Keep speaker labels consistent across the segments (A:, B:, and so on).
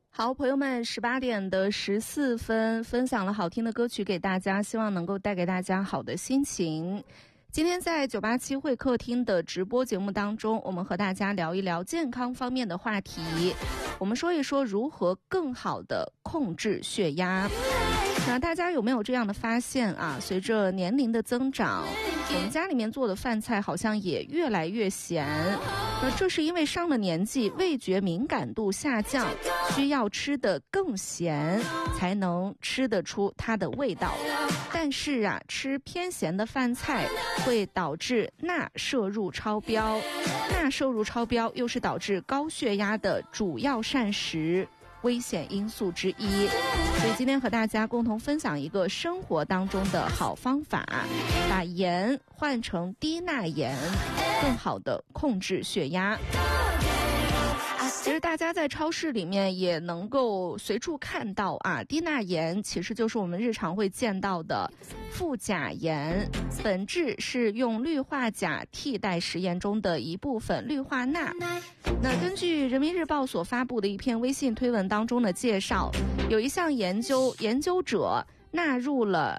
A: 好，朋友们，18点的14分，分享了好听的歌曲给大家，希望能够带给大家好的心情。今天在987会客厅的直播节目当中，我们和大家聊一聊健康方面的话题。我们说一说如何更好的控制血压。那大家有没有这样的发现啊？随着年龄的增长，我们家里面做的饭菜好像也越来越咸。那这是因为上了年纪，味觉敏感度下降，需要吃得更咸才能吃得出它的味道。但是啊，吃偏咸的饭菜会导致钠摄入超标，钠摄入超标又是导致高血压的主要膳食危险因素之一。所以今天和大家共同分享一个生活当中的好方法，把盐换成低钠盐，更好的控制血压。其实大家在超市里面也能够随处看到啊，低钠盐其实就是我们日常会见到的富钾盐，本质是用氯化钾替代食盐中的一部分氯化钠。那根据人民日报所发布的一篇微信推文当中的介绍，有一项研究，研究者纳入了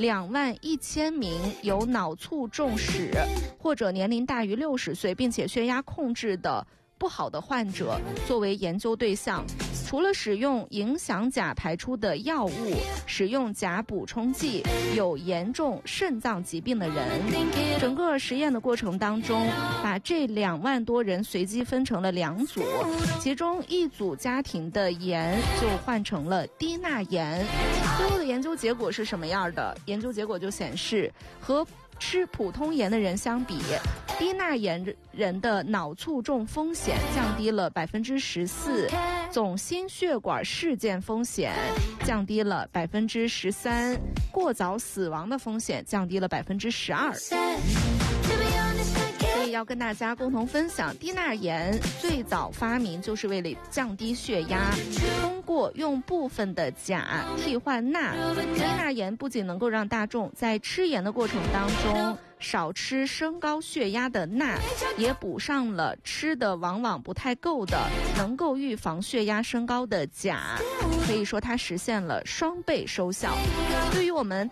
A: 21000名有脑卒中史或者年龄大于60岁并且血压控制的不好的患者作为研究对象。除了使用影响钾排出的药物，使用钾补充剂，有严重肾脏疾病的人，整个实验的过程当中，把这2万多人随机分成了2组，其中一组家庭的盐就换成了低钠盐。最后的研究结果是什么样的？研究结果就显示，和吃普通盐的人相比，低钠盐人的脑卒中风险降低了14%，总心血管事件风险降低了13%，过早死亡的风险降低了12%。所以要跟大家共同分享，低钠盐最早发明就是为了降低血压，通过用部分的钾替换钠。低钠盐不仅能够让大众在吃盐的过程当中少吃升高血压的钠，也补上了吃的往往不太够的能够预防血压升高的钾，可以说它实现了双倍收效。对于我们